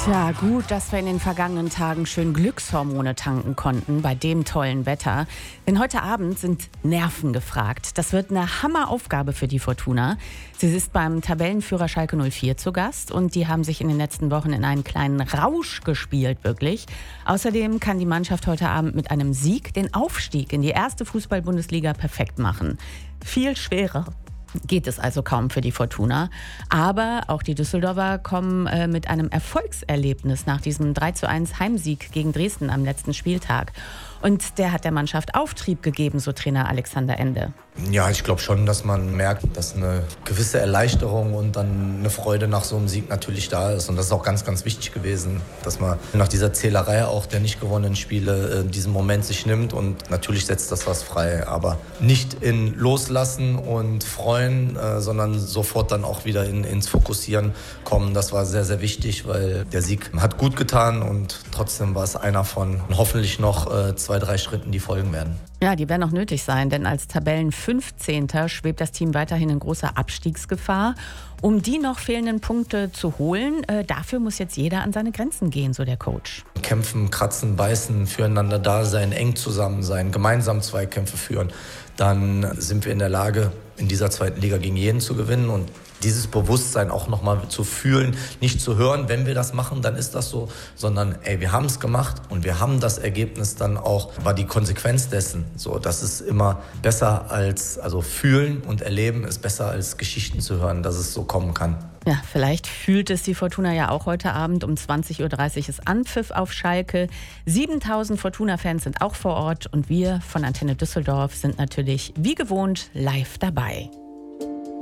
Tja, gut, dass wir in den vergangenen Tagen schön Glückshormone tanken konnten bei dem tollen Wetter. Denn heute Abend sind Nerven gefragt. Das wird eine Hammeraufgabe für die Fortuna. Sie ist beim Tabellenführer Schalke 04 zu Gast und die haben sich in den letzten Wochen in einen kleinen Rausch gespielt, wirklich. Außerdem kann die Mannschaft heute Abend mit einem Sieg den Aufstieg in die erste Fußball-Bundesliga perfekt machen. Viel schwerer geht es also kaum für die Fortuna. Aber auch die Düsseldorfer kommen mit einem Erfolgserlebnis nach diesem 3:1 Heimsieg gegen Dresden am letzten Spieltag. Und der hat der Mannschaft Auftrieb gegeben, so Trainer Alexander Ende. Ja, ich glaube schon, dass man merkt, dass eine gewisse Erleichterung und dann eine Freude nach so einem Sieg natürlich da ist. Und das ist auch ganz, ganz wichtig gewesen, dass man nach dieser Zählerei auch der nicht gewonnenen Spiele diesen Moment sich nimmt. Und natürlich setzt das was frei. Aber nicht in Loslassen und Freuen, sondern sofort dann auch wieder ins Fokussieren kommen. Das war sehr, sehr wichtig, weil der Sieg hat gut getan und trotzdem war es einer von hoffentlich noch 2-3 Schritten, die folgen werden. Ja, die werden noch nötig sein, denn als Tabellen-15. schwebt das Team weiterhin in großer Abstiegsgefahr. Um die noch fehlenden Punkte zu holen, dafür muss jetzt jeder an seine Grenzen gehen, so der Coach. Kämpfen, kratzen, beißen, füreinander da sein, eng zusammen sein, gemeinsam Zweikämpfe führen. Dann sind wir in der Lage, in dieser zweiten Liga gegen jeden zu gewinnen und dieses Bewusstsein auch nochmal zu fühlen, nicht zu hören, wenn wir das machen, dann ist das so, sondern wir haben es gemacht und wir haben das Ergebnis dann auch, war die Konsequenz dessen. So, das ist immer besser also fühlen und erleben ist besser als Geschichten zu hören, dass es so kommen kann. Ja, vielleicht fühlt es die Fortuna ja auch heute Abend um 20:30 Uhr ist Anpfiff auf Schalke. 7.000 Fortuna-Fans sind auch vor Ort und wir von Antenne Düsseldorf sind natürlich wie gewohnt live dabei.